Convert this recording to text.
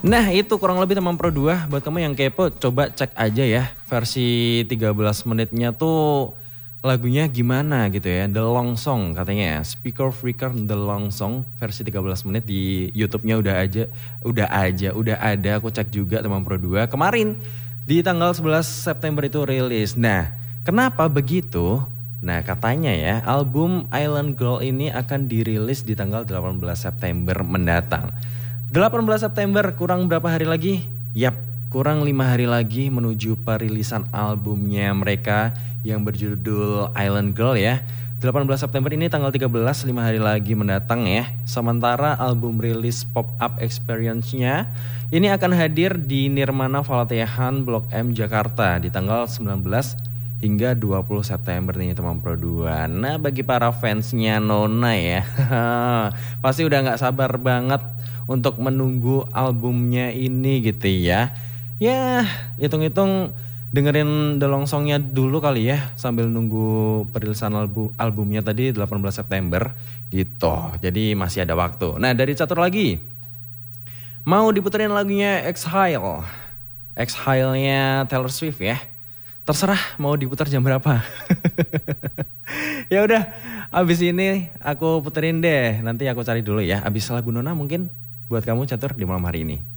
Nah itu kurang lebih Teman Pro 2. Buat kamu yang kepo coba cek aja ya versi 13 menitnya tuh lagunya gimana gitu ya. The Long Song katanya ya. Speaker Freaker The Long Song versi 13 menit di YouTube-nya udah ada. Aku cek juga Teman Pro 2 kemarin di tanggal 11 September itu rilis. Nah kenapa begitu? Nah katanya ya album Island Girl ini akan dirilis di tanggal 18 September mendatang. 18 September kurang berapa hari lagi? Yap, kurang 5 hari lagi menuju perilisan albumnya mereka yang berjudul Island Girl ya. 18 September ini tanggal 13, 5 hari lagi mendatang ya. Sementara album rilis Pop-Up Experience-nya ini akan hadir di Nirmana Valatehan Blok M Jakarta di tanggal 19 hingga 20 September nih Teman Pro 2. Nah bagi para fansnya Nona ya pasti udah gak sabar banget untuk menunggu albumnya ini gitu ya. Ya hitung-hitung dengerin The Long Song-nya dulu kali ya sambil nunggu perilisan albumnya tadi 18 September gitu. Jadi masih ada waktu. Nah dari catur lagi mau diputerin lagunya Exhale. Exhale-nya Taylor Swift ya. Terserah mau diputar jam berapa. Ya udah, abis ini aku puterin deh. Nanti aku cari dulu ya. Abis lagu Nona mungkin buat kamu catur di malam hari ini.